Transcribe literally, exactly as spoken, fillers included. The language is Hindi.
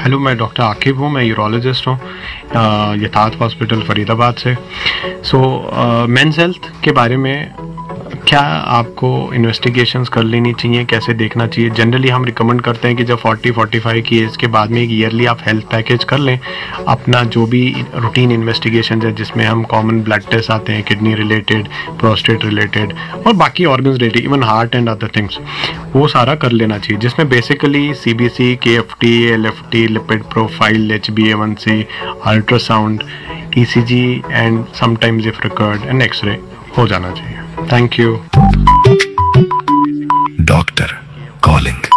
हेलो, मैं डॉक्टर आकिब हूँ, मैं यूरोलॉजिस्ट हूँ यथार्थ हॉस्पिटल फरीदाबाद से। सो मेंस हेल्थ के बारे में क्या आपको इन्वेस्टिगेशंस कर लेनी चाहिए, कैसे देखना चाहिए? जनरली हम रिकमेंड करते हैं कि जब चालीस पैंतालीस की एज के बाद में एक ईयरली आप हेल्थ पैकेज कर लें। अपना जो भी रूटीन इन्वेस्टिगेशन है जिसमें हम कॉमन ब्लड टेस्ट आते हैं, किडनी रिलेटेड, प्रोस्टेट रिलेटेड और बाकी organs related, even heart and other things, वो सारा कर लेना चाहिए, जिसमें बेसिकली सी बी सी, के F T, L F T, lipid profile, H B A one C, ultrasound, E C ji and sometimes if required N x ray हो जाना चाहिए। Thank you. Doctor calling.